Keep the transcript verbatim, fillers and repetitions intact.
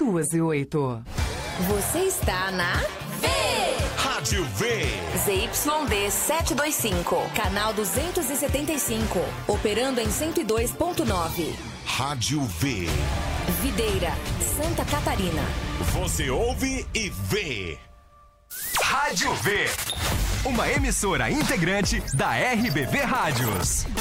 duas e oito. Você está na V. Rádio V. Z Y D setecentos e vinte e cinco, canal duzentos e setenta e cinco, operando em cento e dois ponto nove. Rádio V. Videira, Santa Catarina. Você ouve e vê. Rádio V. Uma emissora integrante da R B V Rádios.